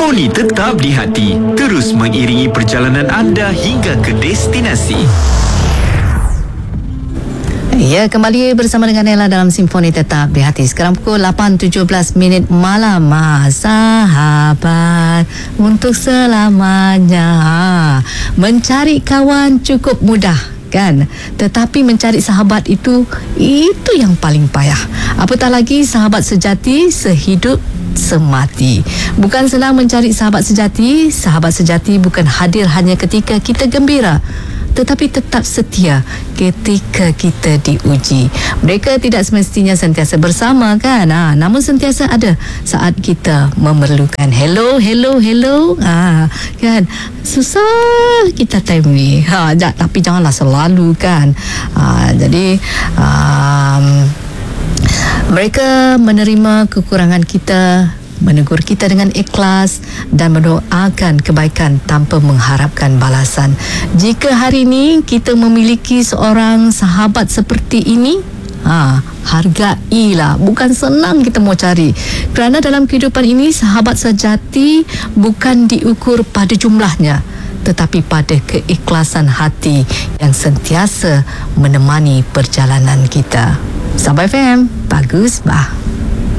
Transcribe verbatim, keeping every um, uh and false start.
Simfoni tetap di hati, terus mengiringi perjalanan anda hingga ke destinasi. Ya, kembali bersama dengan Ella dalam Simfoni Tetap di Hati. Sekarang pukul lapan tujuh belas minit malam. Sahabat untuk selamanya. Mencari kawan cukup mudah, kan? Tetapi mencari sahabat itu itu yang paling payah. Apatah lagi sahabat sejati sehidup semati. Bukan senang mencari sahabat sejati. Sahabat sejati bukan hadir hanya ketika kita gembira, tetapi tetap setia ketika kita diuji. Mereka tidak semestinya sentiasa bersama, kan? Ha, namun sentiasa ada saat kita memerlukan. Hello, hello, hello. Ha, kan? Susah kita time ni. Ha, j- tapi janganlah selalu, kan? Ha, jadi um, mereka menerima kekurangan kita, menegur kita dengan ikhlas dan mendoakan kebaikan tanpa mengharapkan balasan. Jika hari ini kita memiliki seorang sahabat seperti ini, ha, hargailah. Bukan senang kita mau cari. Kerana dalam kehidupan ini, sahabat sejati bukan diukur pada jumlahnya, tetapi pada keikhlasan hati yang sentiasa menemani perjalanan kita. Sabah F M, bagus bah.